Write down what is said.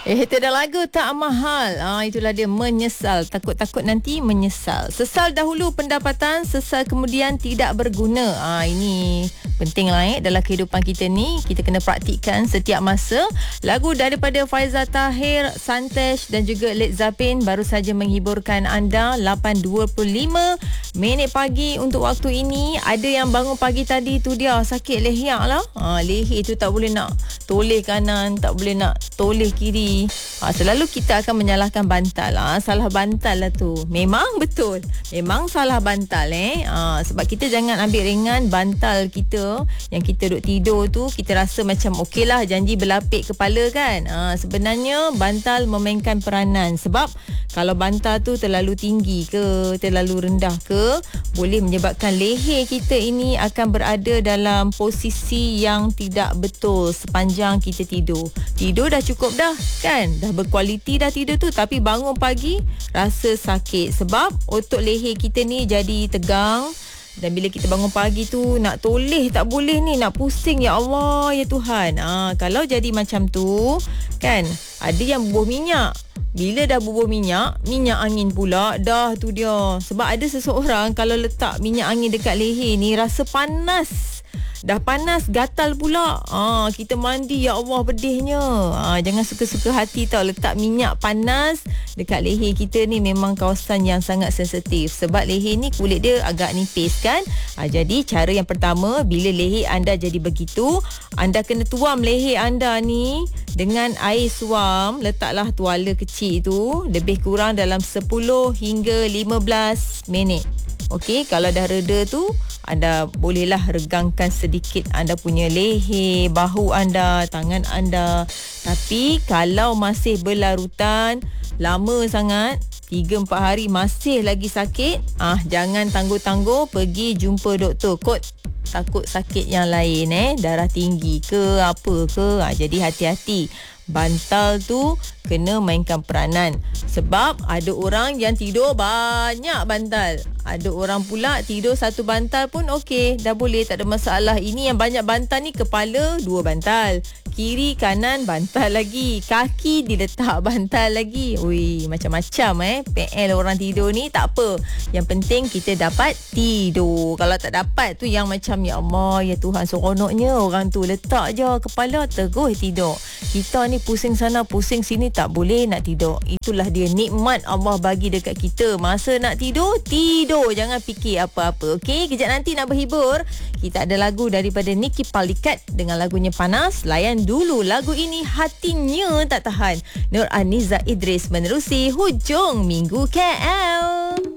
Itu dah lagu tak mahal. Itulah dia, menyesal. Takut-takut nanti menyesal. Sesal dahulu pendapatan, sesal kemudian tidak berguna. Ini penting lah dalam kehidupan kita ni. Kita kena praktikkan setiap masa. Lagu daripada Faizal Tahir, Santesh dan juga Led Zeppelin baru saja menghiburkan anda. 8.25 minit pagi untuk waktu ini. Ada yang bangun pagi tadi tu dia sakit leher lah. Leher tu tak boleh nak toleh kanan, tak boleh nak toleh kiri. Selalu kita akan menyalahkan bantal. Salah bantal lah tu. Memang betul. Memang salah bantal sebab kita jangan ambil ringan bantal kita yang kita duduk tidur tu. Kita rasa macam okey lah, janji berlapik kepala kan. Sebenarnya bantal memainkan peranan. Sebab kalau bantal tu terlalu tinggi ke, terlalu rendah ke, boleh menyebabkan leher kita ini akan berada dalam posisi yang tidak betul sepanjang kita tidur. Tidur dah cukup dah kan, dah berkualiti dah tidur tu, tapi bangun pagi rasa sakit sebab otot leher kita ni jadi tegang. Dan bila kita bangun pagi tu nak toleh tak boleh ni, nak pusing, ya Allah ya Tuhan. Kalau jadi macam tu kan, ada yang bubuh minyak. Bila dah bubuh minyak angin pula, dah tu dia. Sebab ada seseorang kalau letak minyak angin dekat leher ni rasa panas. Dah panas, gatal pula. Kita mandi, ya Allah pedihnya. Jangan suka-suka hati tau letak minyak panas dekat leher kita ni. Memang kawasan yang sangat sensitif. Sebab leher ni kulit dia agak nipis kan. Jadi cara yang pertama, bila leher anda jadi begitu, anda kena tuam leher anda ni dengan air suam. Letaklah tuala kecil tu lebih kurang dalam 10 hingga 15 minit. Okey, kalau dah reda tu, anda bolehlah regangkan sedikit anda punya leher, bahu anda, tangan anda. Tapi kalau masih berlarutan, lama sangat, 3-4 hari masih lagi sakit, jangan tangguh-tangguh, pergi jumpa doktor. Kot takut sakit yang lain, darah tinggi ke apa ke. Jadi hati-hati. Bantal tu kena mainkan peranan. Sebab ada orang yang tidur banyak bantal. Ada orang pula tidur satu bantal pun okey, dah boleh, tak ada masalah. Ini yang banyak bantal ni, kepala 2 bantal, kiri kanan bantal lagi, kaki diletak bantal lagi. Ui, macam-macam PL orang tidur ni. Tak apa, yang penting kita dapat tidur. Kalau tak dapat tu yang macam, ya Allah ya Tuhan, seronoknya orang tu letak je kepala terus tidur. Kita ni pusing sana pusing sini, tak boleh nak tidur. Itulah dia nikmat Allah bagi dekat kita. Masa nak tidur, jangan fikir apa-apa. Okey, kejap nanti nak berhibur. Kita ada lagu daripada Niki Palikat dengan lagunya Panas. Layan dulu lagu ini, Hatinya Tak Tahan. Nur Aniza Idris menerusi Hujung Minggu KL.